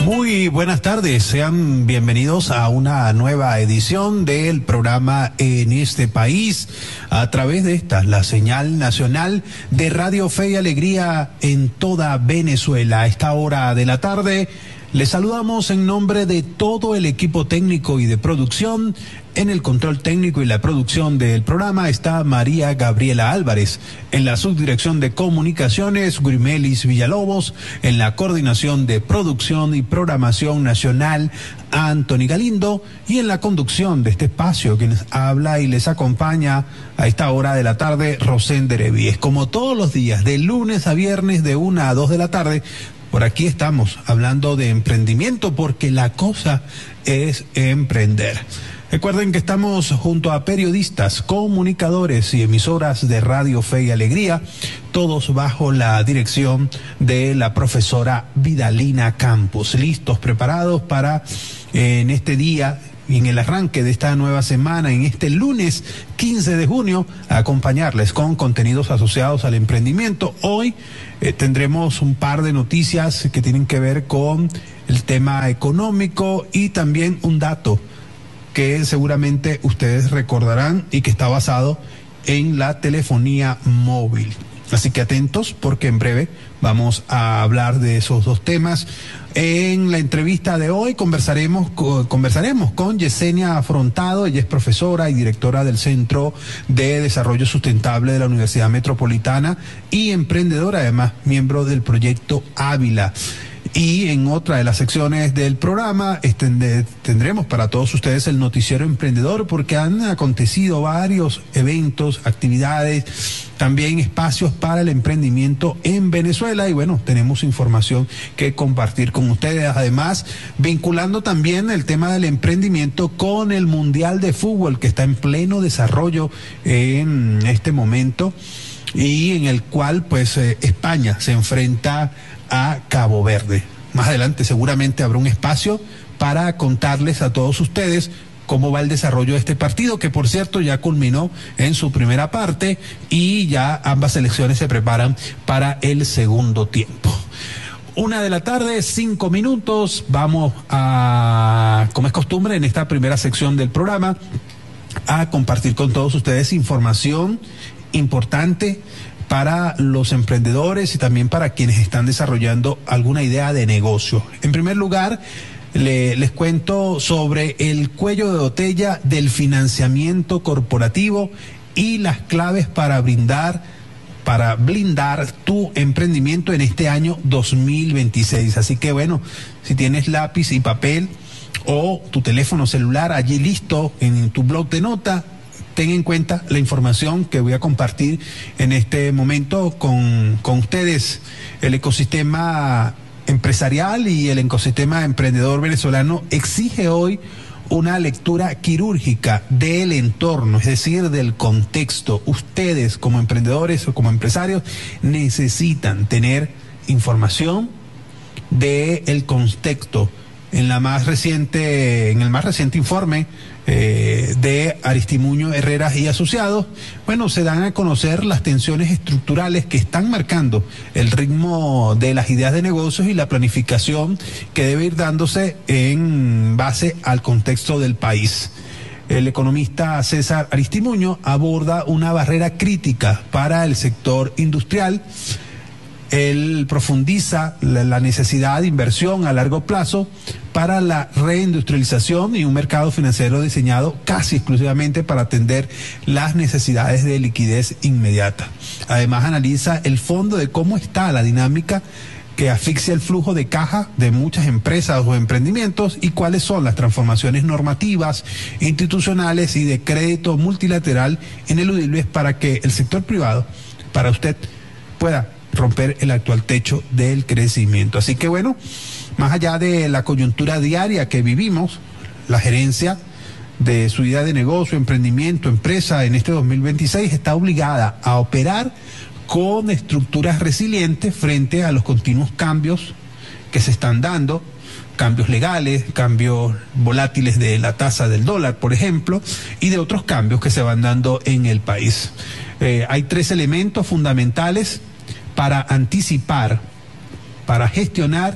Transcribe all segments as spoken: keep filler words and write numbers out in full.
Muy buenas tardes, sean bienvenidos a una nueva edición del programa En este País, a través de esta, la señal nacional de Radio Fe y Alegría en toda Venezuela. A esta hora de la tarde les saludamos en nombre de todo el equipo técnico y de producción. En el control técnico y la producción del programa está María Gabriela Álvarez. En la subdirección de comunicaciones, Grimelis Villalobos. En la coordinación de producción y programación nacional, Anthony Galindo. Y en la conducción de este espacio, quien habla y les acompaña a esta hora de la tarde, Rosén Derevies. Como todos los días, de lunes a viernes, de una a dos de la tarde, por aquí estamos hablando de emprendimiento, porque la cosa es emprender. Recuerden que estamos junto a periodistas, comunicadores y emisoras de Radio Fe y Alegría, todos bajo la dirección de la profesora Vidalina Campos, listos, preparados para eh, en este día, en el arranque de esta nueva semana, en este lunes quince de junio, acompañarles con contenidos asociados al emprendimiento. Hoy eh, tendremos un par de noticias que tienen que ver con el tema económico y también un dato que seguramente ustedes recordarán y que está basado en la telefonía móvil. Así que atentos, porque en breve vamos a hablar de esos dos temas. En la entrevista de hoy conversaremos, conversaremos con Yesenia Afrontado. Ella es profesora y directora del Centro de Desarrollo Sustentable de la Universidad Metropolitana y emprendedora, además miembro del proyecto Ávila. Y en otra de las secciones del programa estende, tendremos para todos ustedes el noticiero emprendedor, porque han acontecido varios eventos, actividades, también espacios para el emprendimiento en Venezuela, y bueno, tenemos información que compartir con ustedes. Además, vinculando también el tema del emprendimiento con el Mundial de Fútbol, que está en pleno desarrollo en este momento, y en el cual pues eh, España se enfrenta a Cabo Verde. Más adelante seguramente habrá un espacio para contarles a todos ustedes cómo va el desarrollo de este partido, que por cierto ya culminó en su primera parte y ya ambas selecciones se preparan para el segundo tiempo. Una de la tarde, cinco minutos, vamos a, como es costumbre en esta primera sección del programa, a compartir con todos ustedes información importante para los emprendedores y también para quienes están desarrollando alguna idea de negocio. En primer lugar, le, les cuento sobre el cuello de botella del financiamiento corporativo y las claves para brindar, para blindar tu emprendimiento en este año dos mil veintiséis. Así que bueno, si tienes lápiz y papel o tu teléfono celular allí listo en tu blog de nota, ten en cuenta la información que voy a compartir en este momento con, con ustedes. El ecosistema empresarial y el ecosistema emprendedor venezolano exige hoy una lectura quirúrgica del entorno, es decir, del contexto. Ustedes como emprendedores o como empresarios necesitan tener información del contexto. En la más reciente, en el más reciente informe eh, de Aristimuño Herreras y Asociados, bueno, se dan a conocer las tensiones estructurales que están marcando el ritmo de las ideas de negocios y la planificación que debe ir dándose en base al contexto del país. El economista César Aristimuño aborda una barrera crítica para el sector industrial. Él profundiza la necesidad de inversión a largo plazo para la reindustrialización y un mercado financiero diseñado casi exclusivamente para atender las necesidades de liquidez inmediata. Además, analiza el fondo de cómo está la dinámica que asfixia el flujo de caja de muchas empresas o emprendimientos y cuáles son las transformaciones normativas, institucionales y de crédito multilateral ineludibles para que el sector privado, para usted, pueda romper el actual techo del crecimiento. Así que bueno, más allá de la coyuntura diaria que vivimos, la gerencia de su idea de negocio, emprendimiento, empresa en este dos mil veintiséis está obligada a operar con estructuras resilientes frente a los continuos cambios que se están dando, cambios legales, cambios volátiles de la tasa del dólar, por ejemplo, y de otros cambios que se van dando en el país. Eh, hay tres elementos fundamentales para anticipar, para gestionar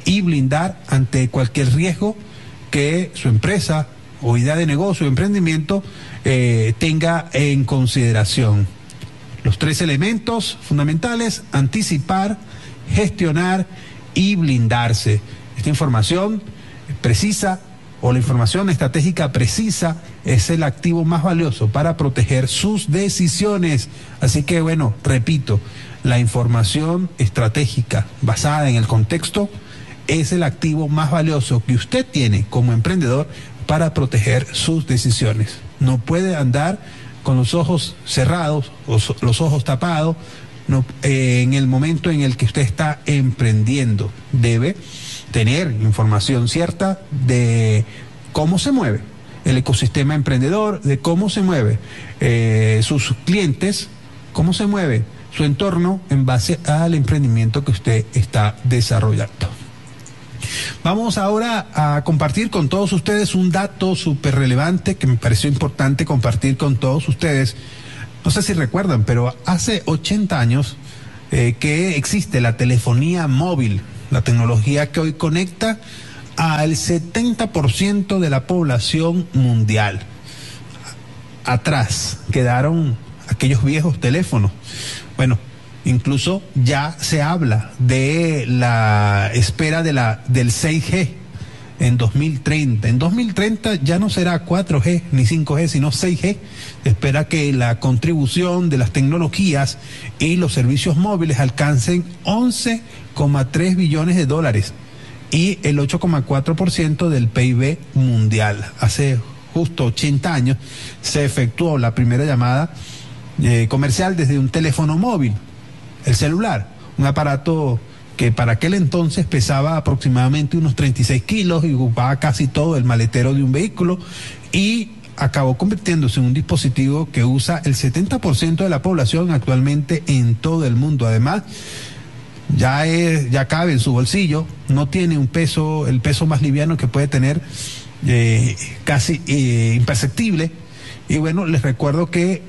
y blindar ante cualquier riesgo que su empresa o idea de negocio o emprendimiento eh, tenga en consideración. Los tres elementos fundamentales: anticipar, gestionar y blindarse. Esta información precisa o la información estratégica precisa es el activo más valioso para proteger sus decisiones. Así que bueno, repito, la información estratégica basada en el contexto es el activo más valioso que usted tiene como emprendedor para proteger sus decisiones. No puede andar con los ojos cerrados o so, los ojos tapados no, eh, en el momento en el que usted está emprendiendo. Debe tener información cierta de cómo se mueve el ecosistema emprendedor, de cómo se mueve eh, sus clientes, cómo se mueve su entorno en base al emprendimiento que usted está desarrollando. Vamos ahora a compartir con todos ustedes un dato súper relevante que me pareció importante compartir con todos ustedes. No sé si recuerdan, pero hace ochenta años eh, que existe la telefonía móvil, la tecnología que hoy conecta al setenta por ciento de la población mundial. Atrás quedaron aquellos viejos teléfonos. Bueno, incluso ya se habla de la espera de la del seis G en dos mil treinta. En dos mil treinta ya no será cuatro G ni cinco G, sino seis G. Se espera que la contribución de las tecnologías y los servicios móviles alcancen once coma tres billones de dólares y el ocho coma cuatro por ciento del P I B mundial. Hace justo ochenta años se efectuó la primera llamada eh, comercial desde un teléfono móvil, el celular, un aparato que para aquel entonces pesaba aproximadamente unos treinta y seis kilos y ocupaba casi todo el maletero de un vehículo, y acabó convirtiéndose en un dispositivo que usa el setenta por ciento de la población actualmente en todo el mundo. Además, ya es, ya cabe en su bolsillo, no tiene un peso, el peso más liviano que puede tener, eh, casi eh, imperceptible. Y bueno, les recuerdo que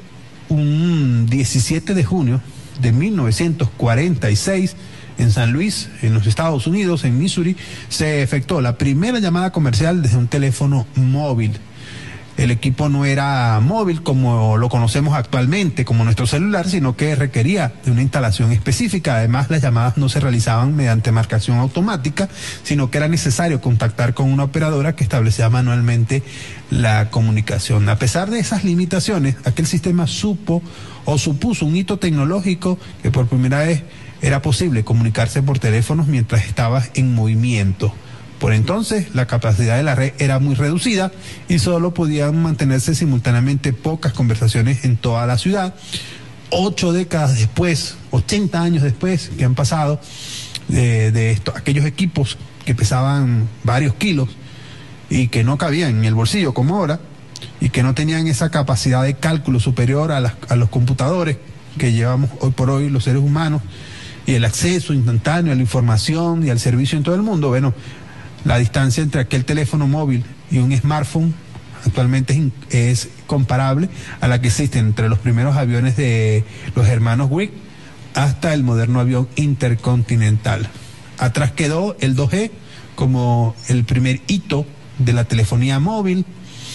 un diecisiete de junio de mil novecientos cuarenta y seis, en San Luis, en los Estados Unidos, en Missouri, se efectuó la primera llamada comercial desde un teléfono móvil. El equipo no era móvil como lo conocemos actualmente, como nuestro celular, sino que requería de una instalación específica. Además, las llamadas no se realizaban mediante marcación automática, sino que era necesario contactar con una operadora que establecía manualmente la comunicación. A pesar de esas limitaciones, aquel sistema supo o supuso un hito tecnológico que por primera vez era posible comunicarse por teléfonos mientras estabas en movimiento. Por entonces, la capacidad de la red era muy reducida y solo podían mantenerse simultáneamente pocas conversaciones en toda la ciudad. Ocho décadas después, ochenta años después que han pasado de, de esto, aquellos equipos que pesaban varios kilos y que no cabían en el bolsillo como ahora, y que no tenían esa capacidad de cálculo superior a, las, a los computadores que llevamos hoy por hoy los seres humanos, y el acceso instantáneo a la información y al servicio en todo el mundo. Bueno, la distancia entre aquel teléfono móvil y un smartphone actualmente es, es comparable a la que existe entre los primeros aviones de los hermanos Wright hasta el moderno avión intercontinental. Atrás quedó el dos G como el primer hito de la telefonía móvil,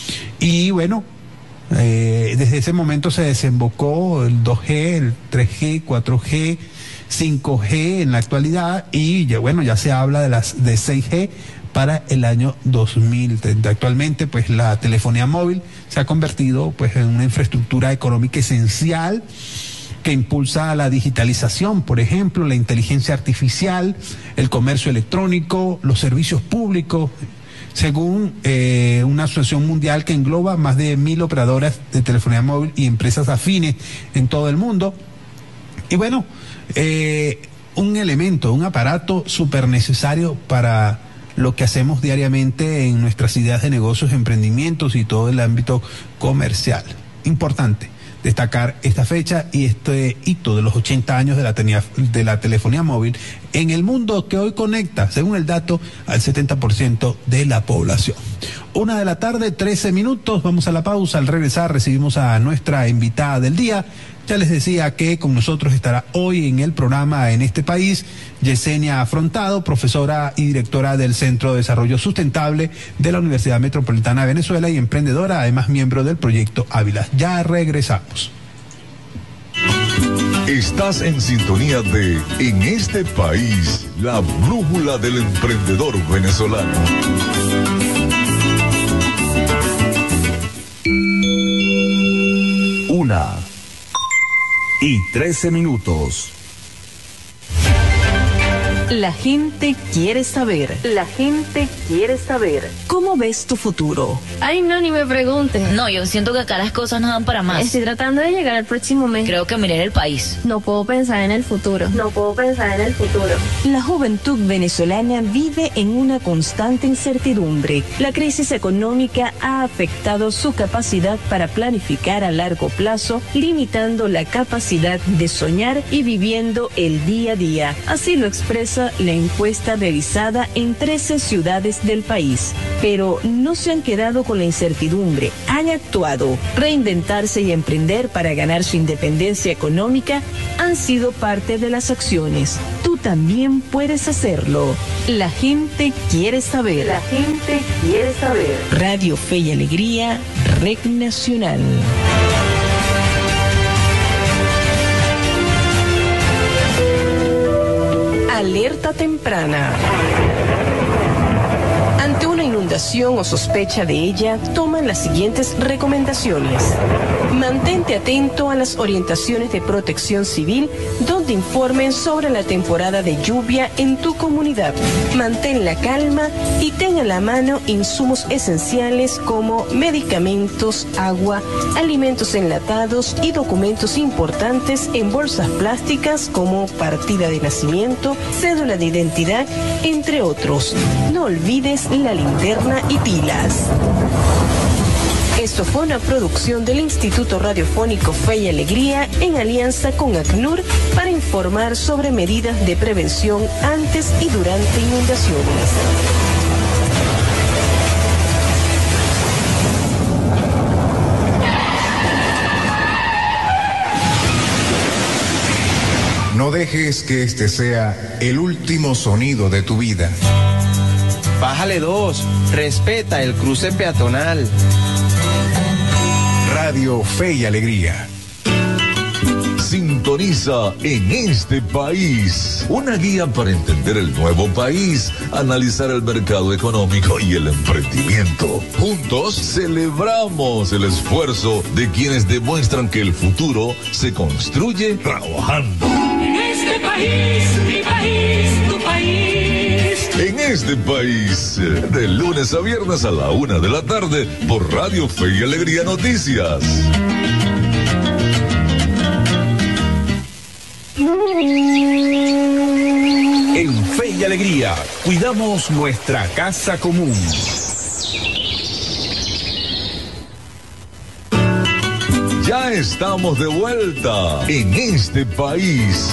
y bueno, eh, desde ese momento se desembocó el dos G, el tres G, cuatro G, cinco G en la actualidad, y ya, bueno, ya se habla de las de seis G para el año dos mil treinta. Actualmente, pues la telefonía móvil se ha convertido pues en una infraestructura económica esencial que impulsa la digitalización, por ejemplo, la inteligencia artificial, el comercio electrónico, los servicios públicos, según eh, una asociación mundial que engloba más de mil operadoras de telefonía móvil y empresas afines en todo el mundo. Y bueno, eh, un elemento, un aparato súper necesario para lo que hacemos diariamente en nuestras ideas de negocios, emprendimientos y todo el ámbito comercial. Importante destacar esta fecha y este hito de los ochenta años de la, tenía, de la telefonía móvil en el mundo, que hoy conecta, según el dato, al setenta por ciento de la población. Una de la tarde, trece minutos, vamos a la pausa. Al regresar recibimos a nuestra invitada del día, Ya les decía que con nosotros estará hoy en el programa En este País Yesenia Afrontado, profesora y directora del Centro de Desarrollo Sustentable de la Universidad Metropolitana de Venezuela y emprendedora, además miembro del proyecto Ávila. Ya regresamos. Estás en sintonía de En este País, la brújula del emprendedor venezolano. Una y trece minutos. La gente quiere saber. La gente quiere saber. ¿Cómo ves tu futuro? Ay, no, ni me pregunten. No, yo siento que acá las cosas no dan para más. Estoy tratando de llegar al próximo mes. Creo que miré el país. No puedo pensar en el futuro. No puedo pensar en el futuro. La juventud venezolana vive en una constante incertidumbre. La crisis económica ha afectado su capacidad para planificar a largo plazo, limitando la capacidad de soñar y viviendo el día a día. Así lo expresa la encuesta realizada en trece ciudades del país. Pero no se han quedado con la incertidumbre, han actuado. Reinventarse y emprender para ganar su independencia económica han sido parte de las acciones. Tú también puedes hacerlo. La gente quiere saber. La gente quiere saber. Radio Fe y Alegría, Red Nacional. Alerta temprana. Ante una inundación o sospecha de ella, toman las siguientes recomendaciones. Mantente atento a las orientaciones de Protección Civil, donde informen sobre la temporada de lluvia en tu comunidad. Mantén la calma y ten a la mano insumos esenciales como medicamentos, agua, alimentos enlatados y documentos importantes en bolsas plásticas como partida de nacimiento, cédula de identidad, entre otros. No olvides la linterna y pilas. Esto fue una producción del Instituto Radiofónico Fe y Alegría en alianza con ACNUR para informar sobre medidas de prevención antes y durante inundaciones. No dejes que este sea el último sonido de tu vida. Bájale dos, respeta el cruce peatonal. Radio Fe y Alegría. Sintoniza En este País, una guía para entender el nuevo país, analizar el mercado económico y el emprendimiento. Juntos celebramos el esfuerzo de quienes demuestran que el futuro se construye trabajando. En este país, mi país, tu país. En este país, de lunes a viernes a la una de la tarde, por Radio Fe y Alegría Noticias. En Fe y Alegría, cuidamos nuestra casa común. Ya estamos de vuelta en este país.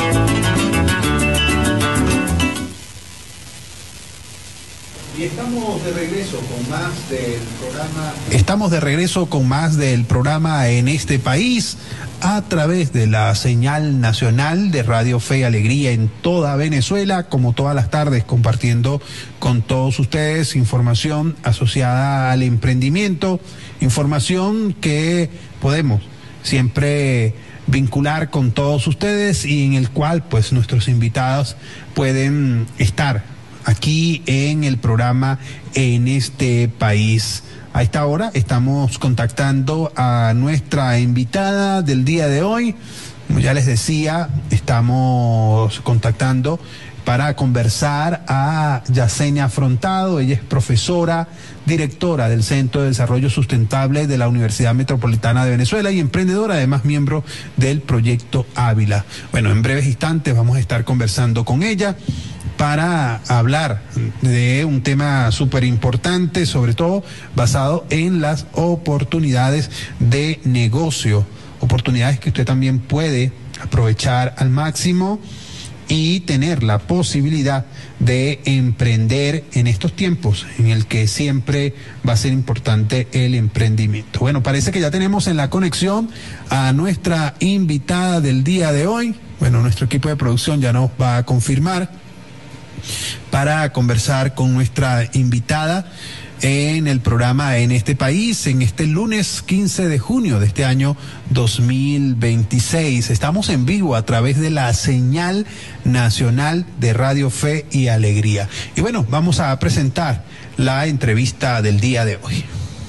Y estamos de regreso con más del programa. Estamos de regreso con más del programa En este País a través de la señal nacional de Radio Fe y Alegría en toda Venezuela, como todas las tardes, compartiendo con todos ustedes información asociada al emprendimiento, información que podemos siempre vincular con todos ustedes y en el cual pues nuestros invitados pueden estar aquí en el programa En este País. A esta hora estamos contactando a nuestra invitada del día de hoy. Como ya les decía, estamos contactando para conversar a Yesenia Afrontado. Ella es profesora, directora del Centro de Desarrollo Sustentable de la Universidad Metropolitana de Venezuela y emprendedora, además miembro del proyecto Ávila. Bueno, en breves instantes vamos a estar conversando con ella para hablar de un tema súper importante, sobre todo basado en las oportunidades de negocio, oportunidades que usted también puede aprovechar al máximo y tener la posibilidad de emprender en estos tiempos en el que siempre va a ser importante el emprendimiento. Bueno, parece que ya tenemos en la conexión a nuestra invitada del día de hoy. Bueno, nuestro equipo de producción ya nos va a confirmar para conversar con nuestra invitada en el programa En este País, en este lunes quince de junio de este año dos mil veintiséis. Estamos en vivo a través de la señal nacional de Radio Fe y Alegría. Y bueno, vamos a presentar la entrevista del día de hoy.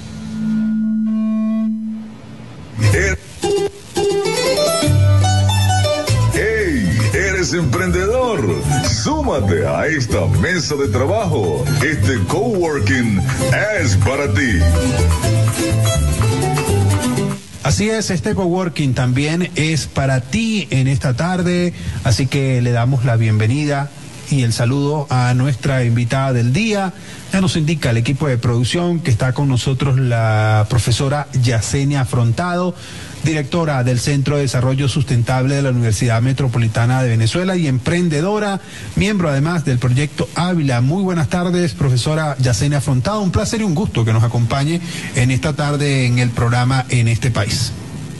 ¿Eres emprendedor? Súmate a esta mesa de trabajo. Este coworking es para ti. Así es, este coworking también es para ti en esta tarde, así que le damos la bienvenida y el saludo a nuestra invitada del día. Ya nos indica el equipo de producción que está con nosotros la profesora Yesenia Afrontado, directora del Centro de Desarrollo Sustentable de la Universidad Metropolitana de Venezuela y emprendedora, miembro además del Proyecto Ávila. Muy buenas tardes, profesora Yesenia Afrontado. Un placer y un gusto que nos acompañe en esta tarde en el programa En este País.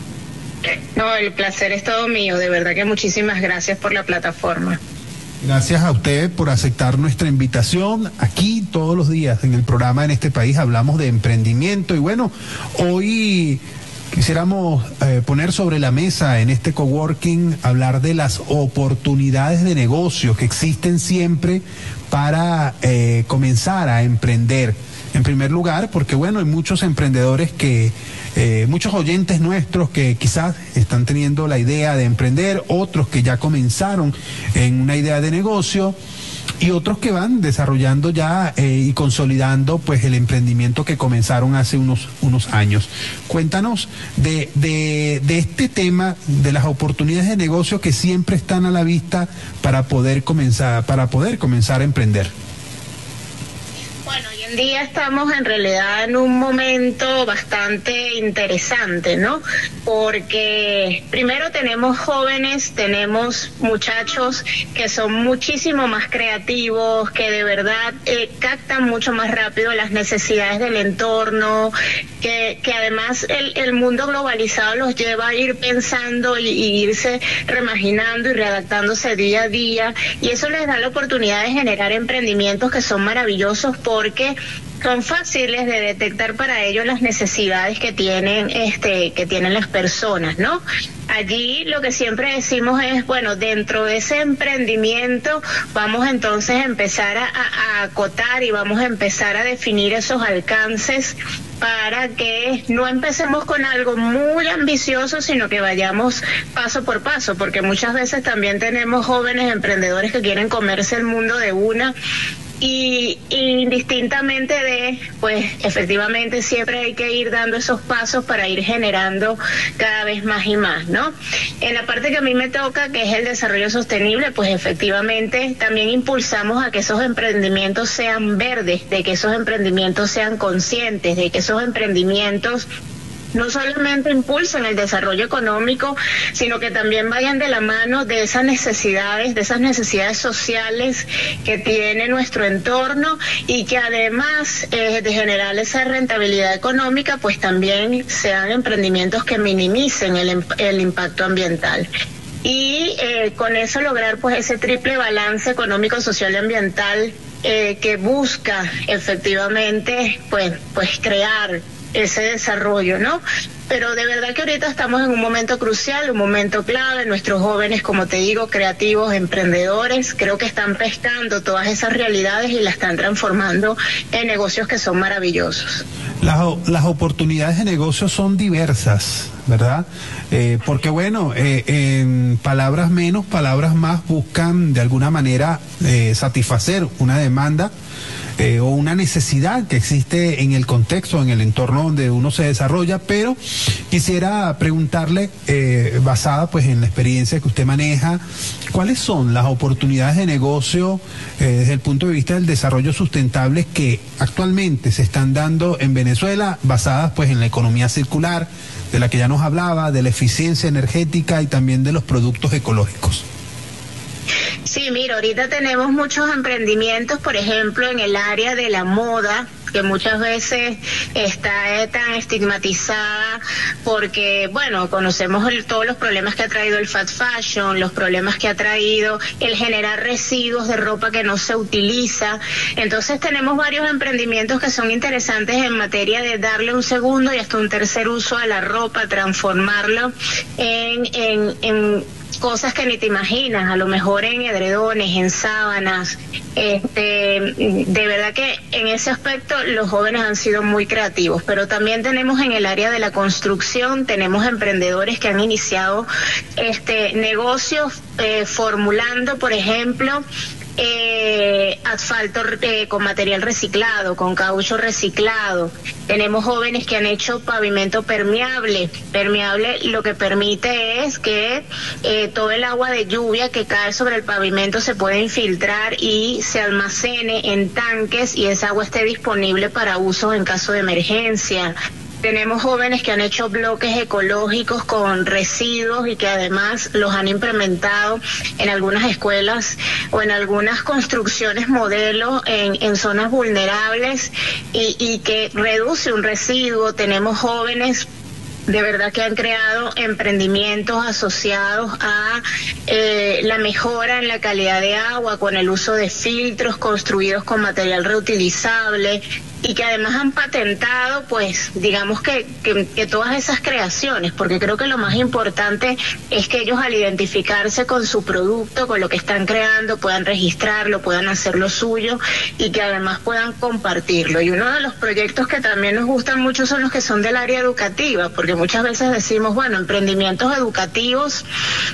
No, el placer es todo mío. De verdad que muchísimas gracias por la plataforma. Gracias a usted por aceptar nuestra invitación. Aquí todos los días en el programa En este País hablamos de emprendimiento y bueno, hoy quisiéramos eh, poner sobre la mesa en este coworking, hablar de las oportunidades de negocio que existen siempre para eh, comenzar a emprender. En primer lugar, porque bueno, hay muchos emprendedores que, eh, muchos oyentes nuestros que quizás están teniendo la idea de emprender, otros que ya comenzaron en una idea de negocio y otros que van desarrollando ya eh, y consolidando pues el emprendimiento que comenzaron hace unos, unos años. Cuéntanos de, de, de este tema, de las oportunidades de negocio que siempre están a la vista para poder comenzar, para poder comenzar a emprender. Bueno, hoy en día estamos en realidad en un momento bastante interesante, ¿no? Porque primero tenemos jóvenes, tenemos muchachos que son muchísimo más creativos, que de verdad eh, captan mucho más rápido las necesidades del entorno, que, que además el, el mundo globalizado los lleva a ir pensando y, y irse reimaginando y readaptándose día a día, y eso les da la oportunidad de generar emprendimientos que son maravillosos porque son fáciles de detectar para ellos las necesidades que tienen este que tienen las personas, ¿no? Allí lo que siempre decimos es, bueno, dentro de ese emprendimiento vamos entonces a empezar a, a acotar y vamos a empezar a definir esos alcances para que no empecemos con algo muy ambicioso, sino que vayamos paso por paso, porque muchas veces también tenemos jóvenes emprendedores que quieren comerse el mundo de una. Y, y indistintamente de, pues efectivamente siempre hay que ir dando esos pasos para ir generando cada vez más y más, ¿no? En la parte que a mí me toca, que es el desarrollo sostenible, pues efectivamente también impulsamos a que esos emprendimientos sean verdes, de que esos emprendimientos sean conscientes, de que esos emprendimientos no solamente impulsen el desarrollo económico, sino que también vayan de la mano de esas necesidades, de esas necesidades sociales que tiene nuestro entorno y que además eh, de generar esa rentabilidad económica, pues también sean emprendimientos que minimicen el, el impacto ambiental. Y eh, con eso lograr pues ese triple balance económico, social y ambiental eh, que busca efectivamente pues, pues crear ese desarrollo, ¿no? Pero de verdad que ahorita estamos en un momento crucial, un momento clave. Nuestros jóvenes, como te digo, creativos, emprendedores, creo que están pescando todas esas realidades y las están transformando en negocios que son maravillosos. Las, las oportunidades de negocio son diversas, ¿verdad? Eh, porque bueno, eh, en palabras menos, palabras más, buscan de alguna manera eh, satisfacer una demanda Eh, o una necesidad que existe en el contexto, en el entorno donde uno se desarrolla, pero quisiera preguntarle, eh, basada pues en la experiencia que usted maneja, ¿cuáles son las oportunidades de negocio eh, desde el punto de vista del desarrollo sustentable que actualmente se están dando en Venezuela, basadas pues en la economía circular, de la que ya nos hablaba, de la eficiencia energética y también de los productos ecológicos? Sí, mira, ahorita tenemos muchos emprendimientos, por ejemplo, en el área de la moda, que muchas veces está eh, tan estigmatizada porque, bueno, conocemos el, todos los problemas que ha traído el fast fashion, los problemas que ha traído el generar residuos de ropa que no se utiliza. Entonces tenemos varios emprendimientos que son interesantes en materia de darle un segundo y hasta un tercer uso a la ropa, transformarlo en, en, en cosas que ni te imaginas, a lo mejor en edredones, en sábanas. Este, de verdad que en ese aspecto los jóvenes han sido muy creativos, pero también tenemos en el área de la construcción, tenemos emprendedores que han iniciado este negocios eh, formulando, por ejemplo, Eh, asfalto eh, con material reciclado, con caucho reciclado. Tenemos jóvenes que han hecho pavimento permeable. Permeable lo que permite es que eh, todo el agua de lluvia que cae sobre el pavimento se pueda infiltrar y se almacene en tanques y esa agua esté disponible para uso en caso de emergencia. Tenemos jóvenes que han hecho bloques ecológicos con residuos y que además los han implementado en algunas escuelas o en algunas construcciones modelo en, en zonas vulnerables y, y que reduce un residuo. Tenemos jóvenes de verdad que han creado emprendimientos asociados a eh, la mejora en la calidad de agua con el uso de filtros construidos con material reutilizable y que además han patentado, pues, digamos que, que, que todas esas creaciones, porque creo que lo más importante es que ellos al identificarse con su producto, con lo que están creando, puedan registrarlo, puedan hacerlo suyo y que además puedan compartirlo. Y uno de los proyectos que también nos gustan mucho son los que son del área educativa, porque muchas veces decimos, bueno, emprendimientos educativos,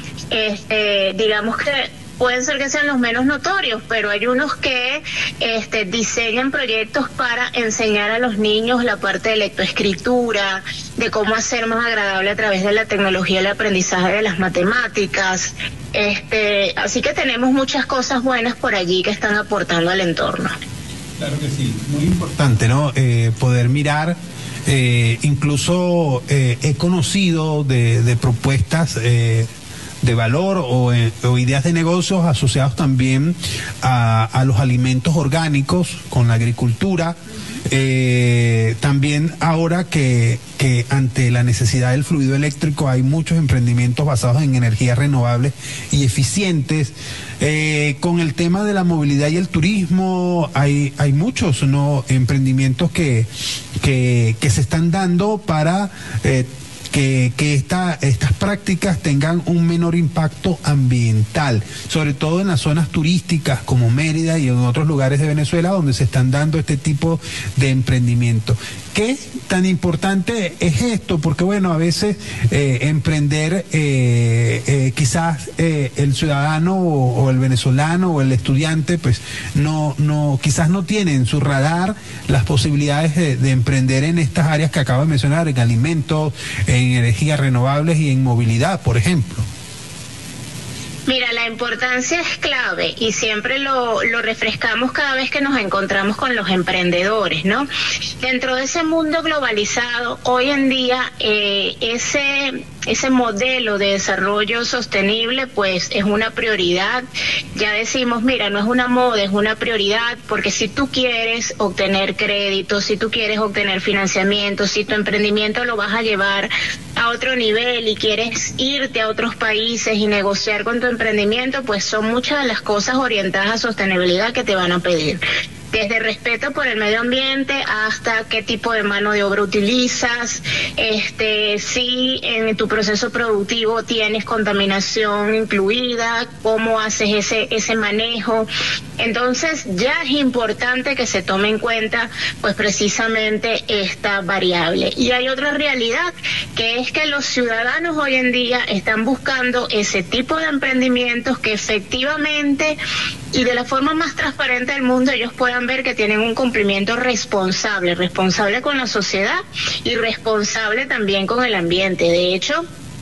este, digamos que pueden ser que sean los menos notorios, pero hay unos que este, diseñan proyectos para enseñar a los niños la parte de lectoescritura, de cómo hacer más agradable a través de la tecnología el aprendizaje de las matemáticas. Este, así que tenemos muchas cosas buenas por allí que están aportando al entorno. Claro que sí, muy importante, ¿no? Eh, poder mirar, eh, incluso eh, he conocido de, de propuestas eh, de valor o, eh, o ideas de negocios asociados también a, a los alimentos orgánicos con la agricultura. Eh, también ahora que, que ante la necesidad del fluido eléctrico hay muchos emprendimientos basados en energías renovables y eficientes. Eh, con el tema de la movilidad y el turismo hay, hay muchos no emprendimientos que, que, que se están dando para eh, que, que esta, estas prácticas tengan un menor impacto ambiental, sobre todo en las zonas turísticas como Mérida y en otros lugares de Venezuela donde se están dando este tipo de emprendimientos. ¿Qué tan importante es esto? Porque bueno, a veces eh, emprender, eh, eh, quizás eh, el ciudadano o, o el venezolano o el estudiante, pues no, no, quizás no tiene en su radar las posibilidades de, de emprender en estas áreas que acabo de mencionar, en alimentos, en energías renovables y en movilidad, por ejemplo. Mira, la importancia es clave y siempre lo, lo refrescamos cada vez que nos encontramos con los emprendedores, ¿no? Dentro de ese mundo globalizado, hoy en día eh, ese, ese modelo de desarrollo sostenible pues es una prioridad. Ya decimos, mira, no es una moda, es una prioridad, porque si tú quieres obtener crédito, si tú quieres obtener financiamiento, si tu emprendimiento lo vas a llevar a otro nivel y quieres irte a otros países y negociar con tu emprendimiento, pues son muchas de las cosas orientadas a sostenibilidad que te van a pedir. Desde respeto por el medio ambiente hasta qué tipo de mano de obra utilizas, este, si en tu proceso productivo tienes contaminación incluida, cómo haces ese, ese manejo. Entonces ya es importante que se tome en cuenta pues precisamente esta variable. Y hay otra realidad, que es que los ciudadanos hoy en día están buscando ese tipo de emprendimientos que efectivamente y de la forma más transparente del mundo ellos puedan ver que tienen un cumplimiento responsable, responsable con la sociedad y responsable también con el ambiente. De hecho,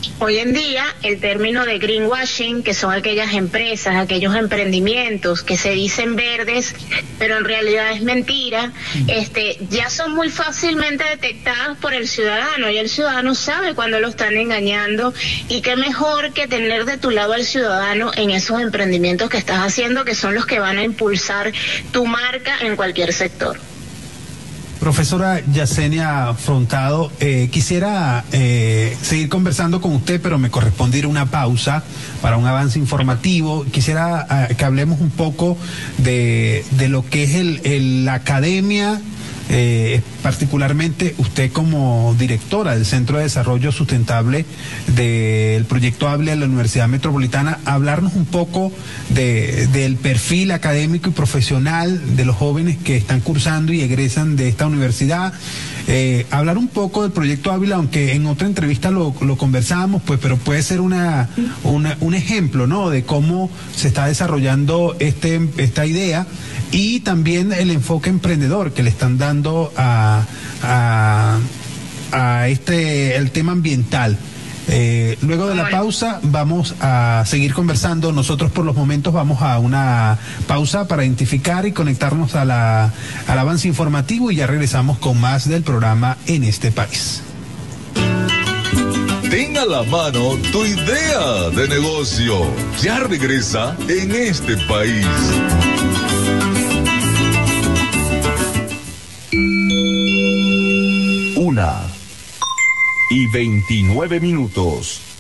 Hoy en día, el término de greenwashing, que son aquellas empresas, aquellos emprendimientos que se dicen verdes, pero en realidad es mentira, este, ya son muy fácilmente detectados por el ciudadano, y el ciudadano sabe cuando lo están engañando, y qué mejor que tener de tu lado al ciudadano en esos emprendimientos que estás haciendo, que son los que van a impulsar tu marca en cualquier sector. Profesora Yesenia Frontado, eh, quisiera eh, seguir conversando con usted, pero me corresponde ir a una pausa para un avance informativo. Quisiera eh, que hablemos un poco de, de lo que es el, el, la academia, eh, particularmente usted como directora del Centro de Desarrollo Sustentable del Proyecto Hable de la Universidad Metropolitana, hablarnos un poco de, del perfil académico y profesional de los jóvenes que están cursando y egresan de esta universidad. Eh, hablar un poco del Proyecto Ávila, aunque en otra entrevista lo, lo conversábamos, pues, pero puede ser una, una un ejemplo, ¿no?, de cómo se está desarrollando este esta idea, y también el enfoque emprendedor que le están dando a, a, a este el tema ambiental. Eh, luego de la pausa vamos a seguir conversando. Nosotros por los momentos vamos a una pausa para identificar y conectarnos a la, al avance informativo, y ya regresamos con más del programa En este País. Ten a la mano tu idea de negocio. Ya regresa En este País. Una y veintinueve minutos.